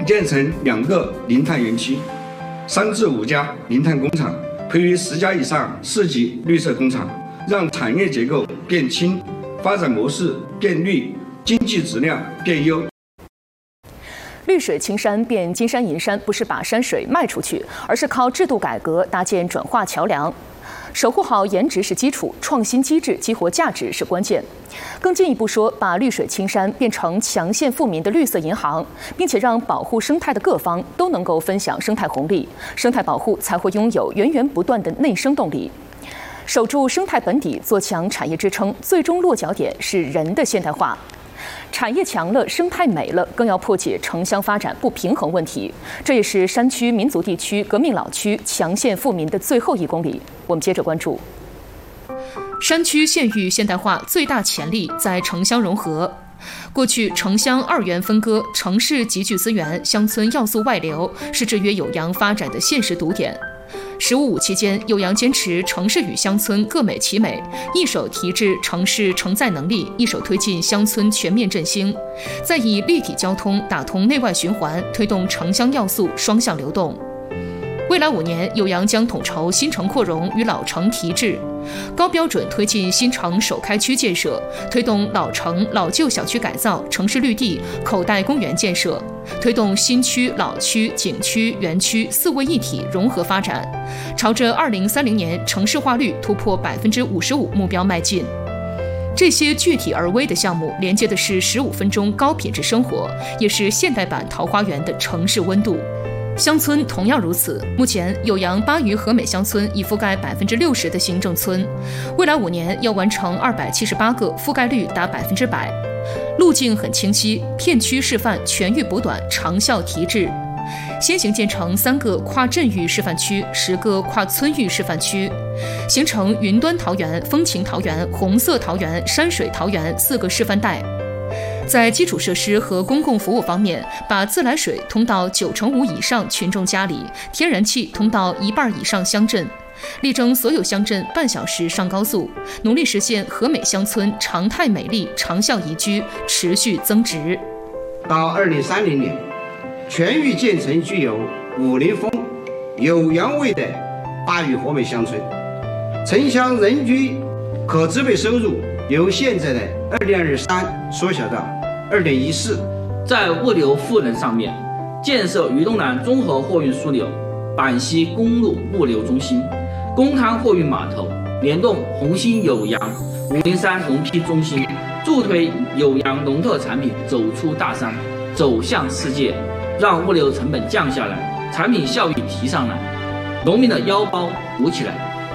建成2个零碳园区，3至5家零碳工厂，培育10家以上4级绿色工厂，让产业结构变轻，发展模式变绿，经济质量变优。 绿水青山变金山银山，不是把山水卖出去，而是靠制度改革搭建转化桥梁。守护好颜值是基础，创新机制激活价值是关键。更进一步说，把绿水青山变成强县富民的绿色银行，并且让保护生态的各方都能够分享生态红利，生态保护才会拥有源源不断的内生动力。守住生态本底，做强产业支撑，最终落脚点是人的现代化。产业强了，生态美了，更要破解城乡发展不平衡问题。这也是山区民族地区革命老区强县富民的最后1公里。我们接着关注。山区县域现代化最大潜力在城乡融合。过去城乡2元分割，城市集聚资源，乡村要素外流，是制约酉阳发展的现实堵点。15.5期间，酉阳坚持城市与乡村各美其美，一手提质城市承载能力，一手推进乡村全面振兴，再以立体交通打通内外循环，推动城乡要素双向流动。未来5年，酉阳将统筹新城扩容与老城提质，高标准推进新城首开区建设，推动老城老旧小区改造、城市绿地、口袋公园建设，推动新区、老区、景区、园区4位一体融合发展，朝着2030年城市化率突破55%目标迈进。这些具体而微的项目，连接的是15分钟高品质生活，也是现代版桃花源的城市温度。乡村同样如此。目前，酉阳巴渝和美乡村已覆盖60%的行政村，未来5年要完成278个，覆盖率达100%。路径很清晰，片区示范全域补短，长效提质。先行建成3个跨镇域示范区，10个跨村域示范区，形成云端桃园、风情桃园、红色桃园、山水桃园4个示范带。在基础设施和公共服务方面，把自来水通到95%以上群众家里，天然气通到1半以上乡镇，力争所有乡镇半小时上高速，努力实现和美乡村常态美丽、长效宜居，持续增值。 到2030年，全域建成具有50风、酉阳味的巴渝和美乡村，城乡人均可支配收入由现在的2.23缩小到2.14。 在物流赋能上面，建设渝东南综合货运枢纽、板西公路物流中心、公滩货运码头，联动红星酉阳、503农批中心，助推酉阳农特产品走出大山，走向世界，让物流成本降下来，产品效益提上来，农民的腰包鼓起来。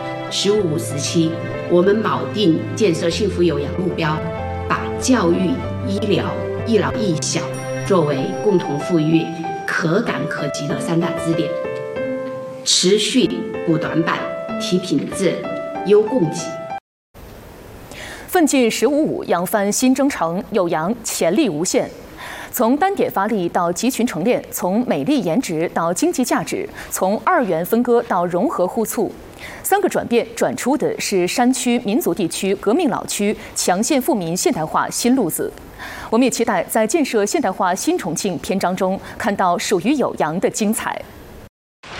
15时期，我们铆定建设幸福酉阳目标，把教育、医疗、一老一小作为共同富裕、可感可及的3大支点，持续补短板、提品质、优供给。 奋进15.5，扬帆新征程，酉阳潜力无限。从单点发力到集群成链，从美丽颜值到经济价值，从2元分割到融合互促，3个转变转出的是山区民族地区革命老区强县富民现代化新路子。我们也期待在建设现代化新重庆篇章中看到属于酉阳的精彩。